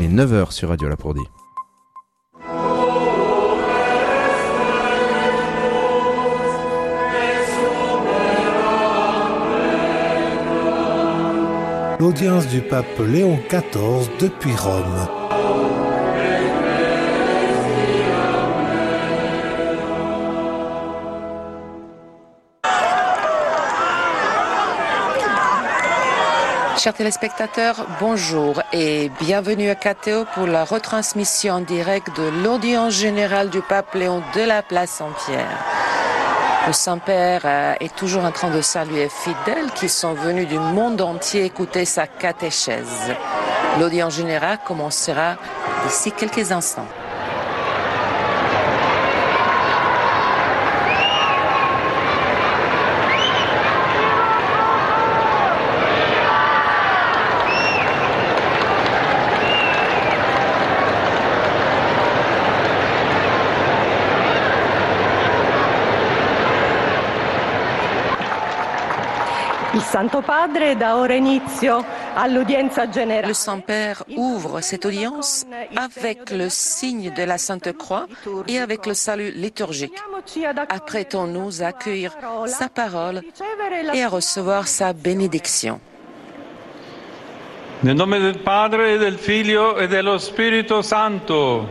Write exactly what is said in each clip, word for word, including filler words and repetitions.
neuf heures sur Radio Lapourdie. L'audience du pape Léon quatorze depuis Rome. Chers téléspectateurs, bonjour et bienvenue à Catéo pour la retransmission en direct de l'audience générale du pape Léon de la place Saint-Pierre. Le Saint-Père est toujours en train de saluer les fidèles qui sont venus du monde entier écouter sa catéchèse. L'audience générale commencera d'ici quelques instants. Le Saint-Père ouvre cette audience avec le signe de la Sainte Croix et avec le salut liturgique. Apprêtons-nous à accueillir sa parole et à recevoir sa bénédiction. Nel nome del Padre, e del Figlio e dello Spirito Santo.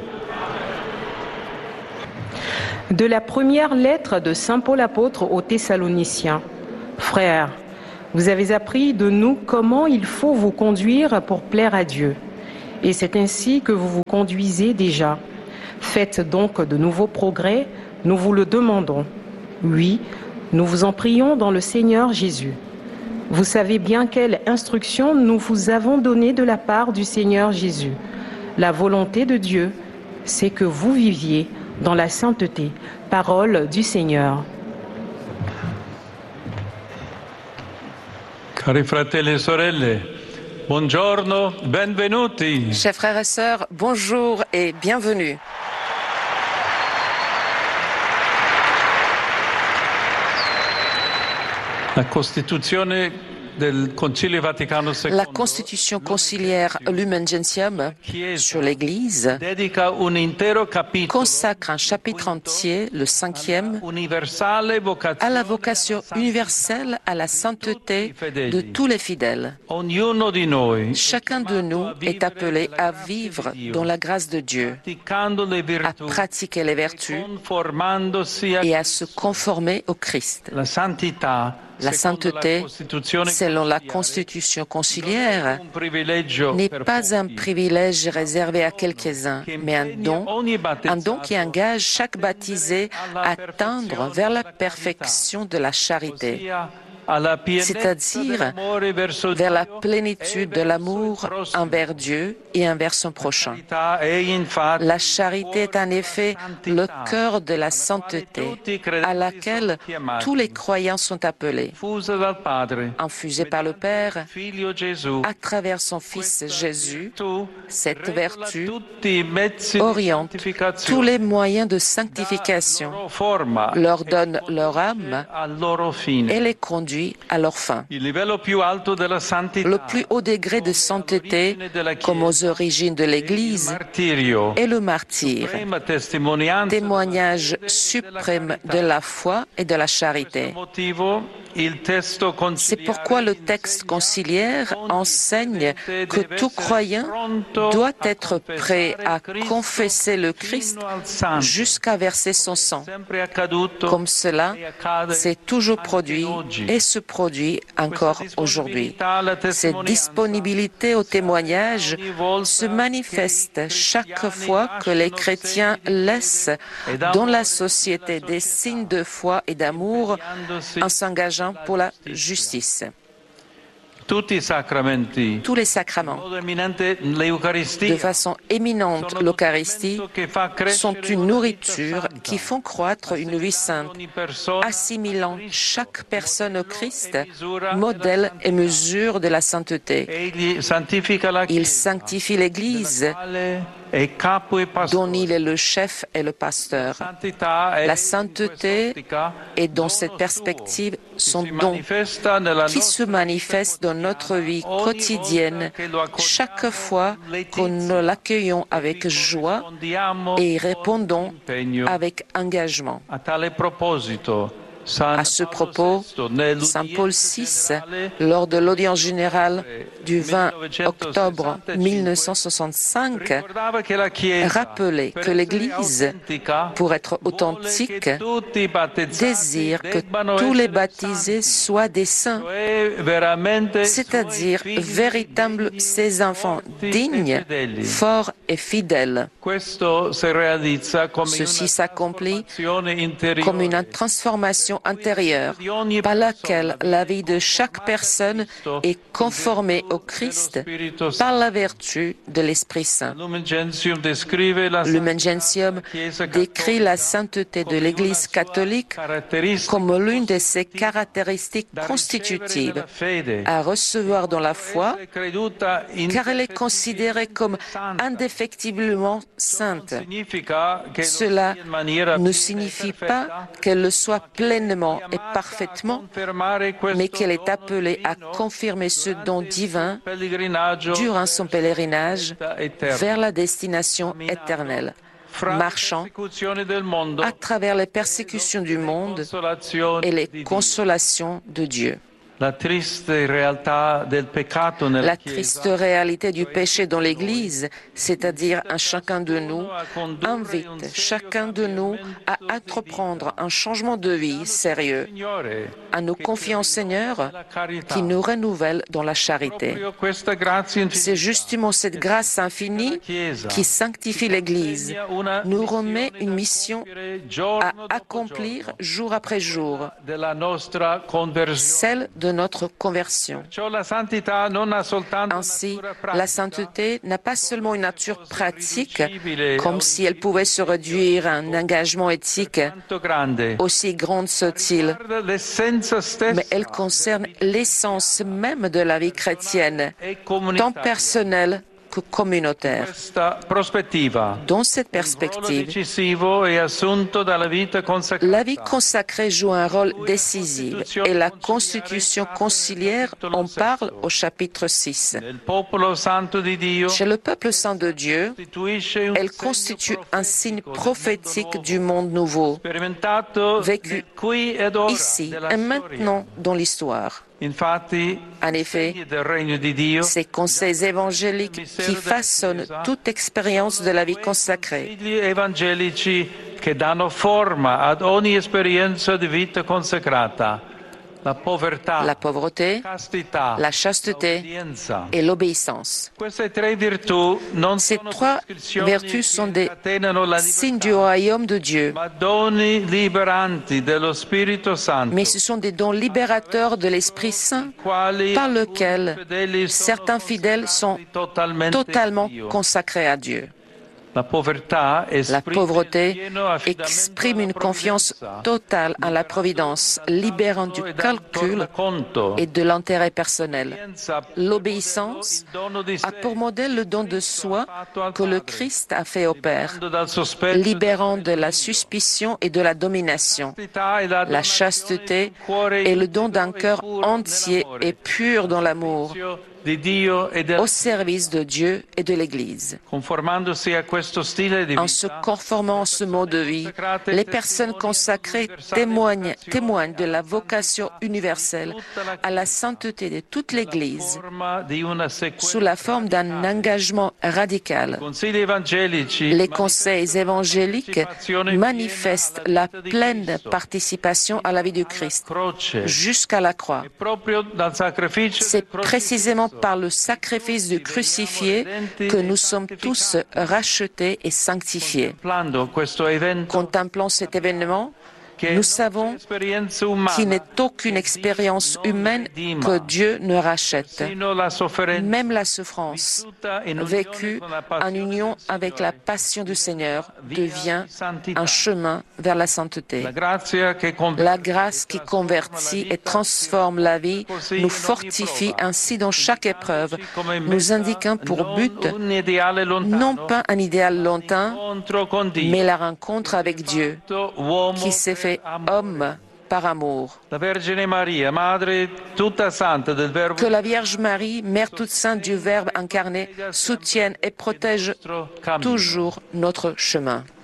De la première lettre de Saint Paul apôtre aux Thessaloniciens. Frères, vous avez appris de nous comment il faut vous conduire pour plaire à Dieu. Et c'est ainsi que vous vous conduisez déjà. Faites donc de nouveaux progrès, nous vous le demandons. Oui, nous vous en prions dans le Seigneur Jésus. Vous savez bien quelle instruction nous vous avons donnée de la part du Seigneur Jésus. La volonté de Dieu, c'est que vous viviez dans la sainteté. Parole du Seigneur. Cari fratelli e sorelle, buongiorno, benvenuti. Chers frères et sœurs, bonjour et bienvenue. La Costituzione del Concilio Vaticano secondo La constitution conciliaire Lumen Gentium sur l'Église consacre un chapitre entier, le cinquième, à la vocation universelle à la sainteté de tous les fidèles. Chacun de nous est appelé à vivre dans la grâce de Dieu, à pratiquer les vertus et à se conformer au Christ. La sainteté, selon la constitution conciliaire, n'est pas un privilège réservé à quelques-uns, mais un don, un don qui engage chaque baptisé à tendre vers la perfection de la charité, c'est-à-dire vers la plénitude de l'amour envers Dieu et envers son prochain. La charité est en effet le cœur de la sainteté à laquelle tous les croyants sont appelés, infusée par le Père à travers son Fils Jésus. Cette vertu oriente tous les moyens de sanctification, leur donne leur âme et les conduit à leur fin. Le plus haut degré de sainteté, comme aux origines de l'Église, est le martyre, témoignage suprême de la foi et de la charité. C'est pourquoi le texte conciliaire enseigne que tout croyant doit être prêt à confesser le Christ jusqu'à verser son sang. Comme cela s'est toujours produit et se produit encore aujourd'hui. Cette disponibilité au témoignage se manifeste chaque fois que les chrétiens laissent dans la société des signes de foi et d'amour en s'engageant pour la justice. Tous les sacraments, de façon éminente l'Eucharistie, sont une nourriture qui font croître une vie sainte, assimilant chaque personne au Christ, modèle et mesure de la sainteté. Il sanctifie l'Église dont il est le chef et le pasteur. La sainteté est dans cette perspective son don qui se manifeste dans notre vie quotidienne chaque fois que nous l'accueillons avec joie et répondons avec engagement. À ce propos, Saint Paul six, lors de l'audience générale du vingt octobre mille neuf cent soixante-cinq, rappelait que l'Église, pour être authentique, désire que tous les baptisés soient des saints, c'est-à-dire véritables ses enfants dignes, forts et fidèles. Ceci s'accomplit comme une transformation intérieure par laquelle la vie de chaque personne est conformée au Christ par la vertu de l'Esprit Saint. Lumen Gentium décrit la sainteté de l'Église catholique comme l'une de ses caractéristiques constitutives à recevoir dans la foi, car elle est considérée comme indéfectiblement sainte. Cela ne signifie pas qu'elle le soit pleinement et parfaitement, mais qu'elle est appelée à confirmer ce don divin durant son pèlerinage vers la destination éternelle, marchant à travers les persécutions du monde et les consolations de Dieu. La triste réalité du péché dans l'Église, c'est-à-dire à chacun de nous, invite chacun de nous à entreprendre un changement de vie sérieux, à nous confier au Seigneur qui nous renouvelle dans la charité. C'est justement cette grâce infinie qui sanctifie l'Église, nous remet une mission à accomplir jour après jour, celle de notre conversion. Ainsi, la sainteté n'a pas seulement une nature pratique, comme si elle pouvait se réduire à un engagement éthique aussi grand soit-il, mais elle concerne l'essence même de la vie chrétienne, tant personnelle que communautaire. Dans cette perspective, la vie consacrée joue un rôle décisif et la constitution conciliaire en parle au chapitre six. Chez le peuple saint de Dieu, elle constitue un signe prophétique du monde nouveau, vécu ici et maintenant dans l'histoire. En effet, ces conseils évangéliques qui façonnent toute expérience de la vie consacrée. La pauvreté, la chasteté et l'obéissance. Ces trois vertus sont des signes du royaume de Dieu, mais ce sont des dons libérateurs de l'Esprit Saint par lesquels certains fidèles sont totalement consacrés à Dieu. La pauvreté exprime une confiance totale en la providence, libérant du calcul et de l'intérêt personnel. L'obéissance a pour modèle le don de soi que le Christ a fait au Père, libérant de la suspicion et de la domination. La chasteté est le don d'un cœur entier et pur dans l'amour, au service de Dieu et de l'Église. En se conformant à ce mode de vie, les personnes consacrées témoignent, témoignent de la vocation universelle à la sainteté de toute l'Église sous la forme d'un engagement radical. Les conseils évangéliques manifestent la pleine participation à la vie du Christ jusqu'à la croix. C'est précisément par le sacrifice du crucifié que nous sommes tous rachetés et sanctifiés. Contemplant cet événement, Nous savons qu'il n'est aucune expérience humaine que Dieu ne rachète. Même la souffrance vécue en union avec la passion du Seigneur devient un chemin vers la sainteté. La grâce qui convertit et transforme la vie nous fortifie ainsi dans chaque épreuve, nous indiquant pour but non pas un idéal lointain, mais la rencontre avec Dieu, qui s'est fait homme par amour. Que la Vierge Marie, Mère toute sainte du Verbe incarné, soutienne et protège toujours notre chemin.